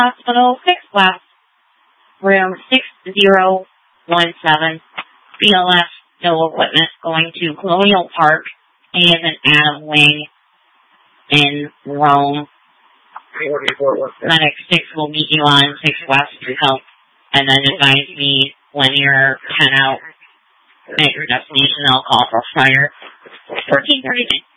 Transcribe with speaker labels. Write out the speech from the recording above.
Speaker 1: Hospital, 6 West, room 6017, BLS, no equipment, going to Colonial Park, and an Adam Wing in Rome. Medic 6 will meet you on 6 West to help, and then advise me when you're 10 out at your destination. I'll call for fire. 14:39.